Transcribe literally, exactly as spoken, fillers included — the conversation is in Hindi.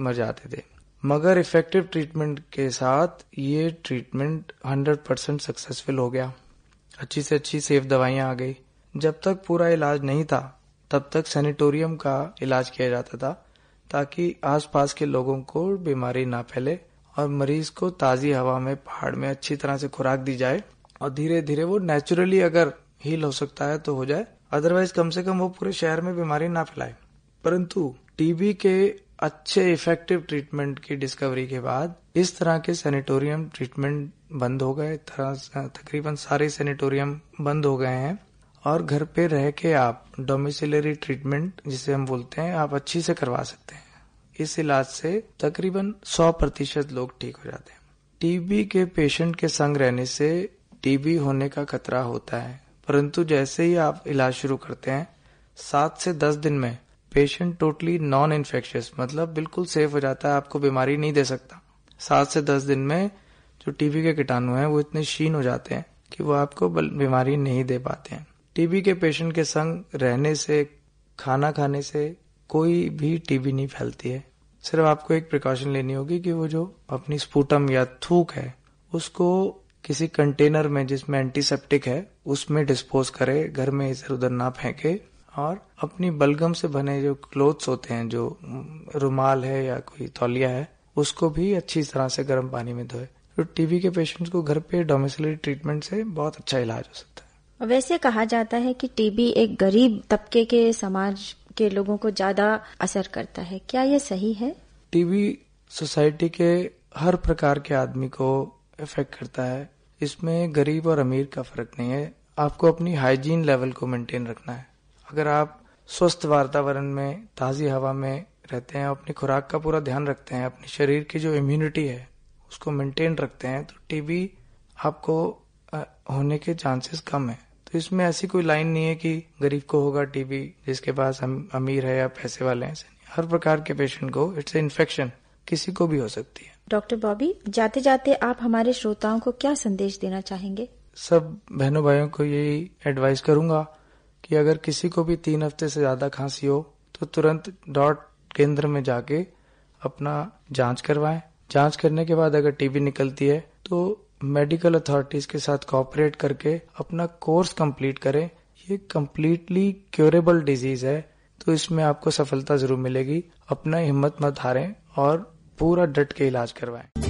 मर जाते थे। मगर इफेक्टिव ट्रीटमेंट के साथ ये ट्रीटमेंट हंड्रेड परसेंट सक्सेसफुल हो गया। अच्छी से अच्छी सेफ दवाइयां आ गई। जब तक पूरा इलाज नहीं था तब तक सैनिटोरियम का इलाज किया जाता था, ताकि आसपास के लोगों को बीमारी ना फैले और मरीज को ताजी हवा में पहाड़ में अच्छी तरह से खुराक दी जाए और धीरे धीरे वो नेचुरली अगर हील हो सकता है तो हो जाए, अदरवाइज कम से कम वो पूरे शहर में बीमारी ना फैलाए। परंतु टीबी के अच्छे इफेक्टिव ट्रीटमेंट की डिस्कवरी के बाद इस तरह के सैनिटोरियम ट्रीटमेंट बंद हो गए। तकरीबन सारे सैनिटोरियम बंद हो गए हैं और घर पे रह के आप डोमिसिलरी ट्रीटमेंट जिसे हम बोलते हैं आप अच्छी से करवा सकते हैं। इस इलाज से तकरीबन सौ प्रतिशत लोग ठीक हो जाते हैं। टीबी के पेशेंट के संग रहने से टीबी होने का खतरा होता है, परंतु जैसे ही आप इलाज शुरू करते हैं सात से दस दिन में पेशेंट टोटली नॉन इन्फेक्शियस मतलब बिल्कुल सेफ हो जाता है, आपको बीमारी नहीं दे सकता। सात से दस दिन में जो टीबी के कीटाणु हैं वो इतने क्षीण हो जाते हैं कि वो आपको बीमारी नहीं दे पाते हैं। टीबी के पेशेंट के संग रहने से, खाना खाने से कोई भी टीबी नहीं फैलती है। सिर्फ आपको एक प्रिकॉशन लेनी होगी कि वो जो अपनी स्पूटम या थूक है उसको किसी कंटेनर में जिसमें एंटीसेप्टिक है उसमें डिस्पोज करे, घर में इधर उधर ना फेंके और अपनी बलगम से बने जो क्लोथ्स होते हैं, जो रुमाल है या कोई तौलिया है, उसको भी अच्छी तरह से गर्म पानी में धोए। तो टीबी के पेशेंट्स को घर पे डोमिसिलरी ट्रीटमेंट से बहुत अच्छा इलाज हो सकता है। वैसे कहा जाता है कि टीबी एक गरीब तबके के समाज के लोगों को ज्यादा असर करता है, क्या ये सही है? टीबी सोसाइटी के हर प्रकार के आदमी को इफेक्ट करता है। इसमें गरीब और अमीर का फर्क नहीं है। आपको अपनी हाइजीन लेवल को मेंटेन रखना है। अगर आप स्वस्थ वातावरण में, ताजी हवा में रहते हैं, अपनी खुराक का पूरा ध्यान रखते हैं, अपने शरीर की जो इम्यूनिटी है उसको मेंटेन रखते हैं, तो टीबी आपको होने के चांसेस कम है। तो इसमें ऐसी कोई लाइन नहीं है कि गरीब को होगा टीबी, जिसके पास अमीर है या पैसे वाले हैं। हर प्रकार के पेशेंट को इट्स इन्फेक्शन किसी को भी हो सकती है। डॉक्टर बॉबी, जाते जाते आप हमारे श्रोताओं को क्या संदेश देना चाहेंगे? सब बहनों भाइयों को यही एडवाइस करूंगा कि अगर किसी को भी तीन हफ्ते से ज्यादा खांसी हो तो तुरंत डॉट केंद्र में जाके अपना जांच करवाएं। जांच करने के बाद अगर टीबी निकलती है तो मेडिकल अथॉरिटीज के साथ कोऑपरेट करके अपना कोर्स कंप्लीट करें। ये कंप्लीटली क्योरेबल डिजीज है, तो इसमें आपको सफलता जरूर मिलेगी। अपना हिम्मत मत हारें और पूरा डट के इलाज करवाएं।